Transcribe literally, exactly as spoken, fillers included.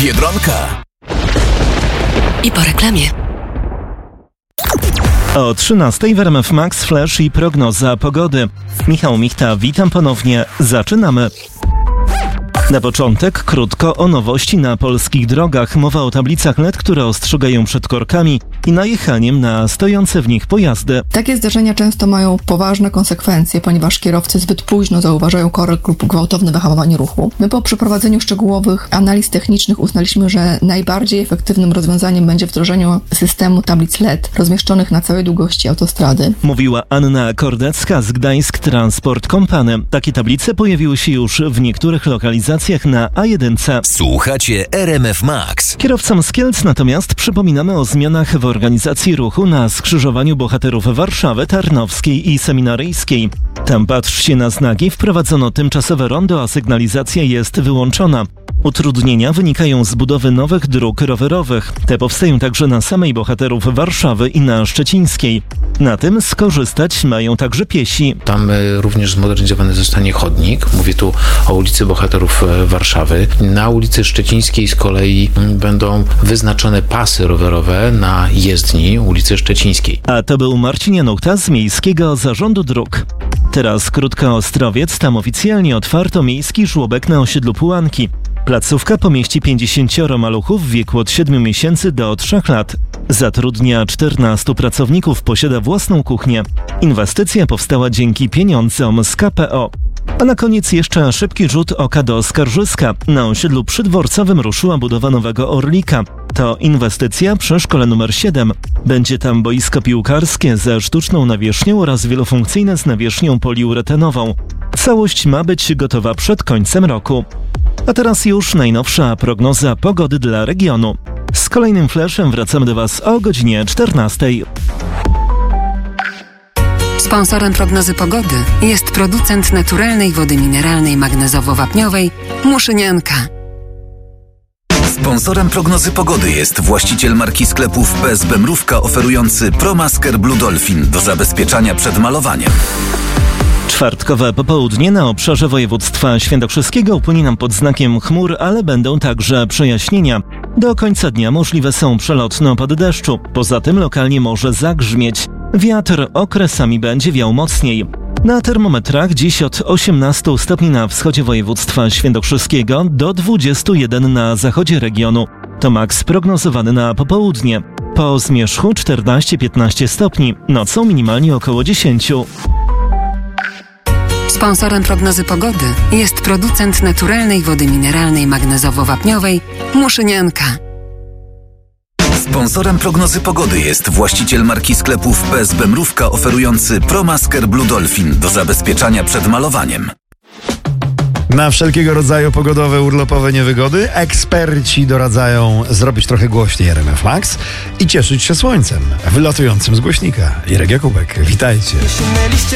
Biedronka. I po reklamie. O trzynastej w R M F Max Flash i prognoza pogody. Michał Michta, witam ponownie. Zaczynamy. Na początek krótko o nowości na polskich drogach. Mowa o tablicach L E D, które ostrzegają przed korkami i najechaniem na stojące w nich pojazdy. Takie zdarzenia często mają poważne konsekwencje, ponieważ kierowcy zbyt późno zauważają korek lub gwałtowne wyhamowanie ruchu. My po przeprowadzeniu szczegółowych analiz technicznych uznaliśmy, że najbardziej efektywnym rozwiązaniem będzie wdrożenie systemu tablic L E D rozmieszczonych na całej długości autostrady. Mówiła Anna Kordecka z Gdańsk Transport Company. Takie tablice pojawiły się już w niektórych lokalizacjach na A jeden. Słuchacie R M F Max. Kierowcom z Kielc natomiast przypominamy o zmianach w organizacji ruchu na skrzyżowaniu bohaterów Warszawy, Tarnowskiej i Seminaryjskiej. Tam, patrzcie na znaki, wprowadzono tymczasowe rondo, a sygnalizacja jest wyłączona. Utrudnienia wynikają z budowy nowych dróg rowerowych. Te powstają także na samej bohaterów Warszawy i na Szczecińskiej. Na tym skorzystać mają także piesi. Tam również zmodernizowany zostanie chodnik. Mówię tu o ulicy Bohaterów Warszawy. Na ulicy Szczecińskiej z kolei będą wyznaczone pasy rowerowe na jezdni ulicy Szczecińskiej. A to był Marcin Januchta z Miejskiego Zarządu Dróg. Teraz krótko Ostrowiec. Tam oficjalnie otwarto miejski żłobek na osiedlu Pułanki. Placówka pomieści pięćdziesięcioro maluchów w wieku od siedmiu miesięcy do trzech lat. Zatrudnia czternastu pracowników, posiada własną kuchnię. Inwestycja powstała dzięki pieniądzom z K P O. A na koniec jeszcze szybki rzut oka do Skarżyska. Na osiedlu przydworcowym ruszyła budowa nowego Orlika. To inwestycja przy szkole numer siedem. Będzie tam boisko piłkarskie ze sztuczną nawierzchnią oraz wielofunkcyjne z nawierzchnią poliuretanową. Całość ma być gotowa przed końcem roku. A teraz już najnowsza prognoza pogody dla regionu. Z kolejnym flashem wracamy do Was o godzinie czternastej. Sponsorem prognozy pogody jest producent naturalnej wody mineralnej magnezowo-wapniowej Muszynianka. Sponsorem prognozy pogody jest właściciel marki sklepów P S B Mrówka oferujący ProMasker Blue Dolphin do zabezpieczania przed malowaniem. Czwartkowe popołudnie na obszarze województwa świętokrzyskiego upłynie nam pod znakiem chmur, ale będą także przejaśnienia. Do końca dnia możliwe są przelotne opady deszczu. Poza tym lokalnie może zagrzmieć. Wiatr okresami będzie wiał mocniej. Na termometrach dziś od osiemnastu stopni na wschodzie województwa świętokrzyskiego do dwudziestu jeden na zachodzie regionu. To maks prognozowany na popołudnie. Po zmierzchu czternaście piętnaście stopni, nocą minimalnie około dziesięć. Sponsorem prognozy pogody jest producent naturalnej wody mineralnej magnezowo-wapniowej Muszynianka. Sponsorem prognozy pogody jest właściciel marki sklepów P S B Mrówka oferujący ProMasker Blue Dolphin do zabezpieczania przed malowaniem. Na wszelkiego rodzaju pogodowe, urlopowe niewygody eksperci doradzają zrobić trochę głośniej R M F Max i cieszyć się słońcem wylatującym z głośnika. Irek Jakubek, witajcie.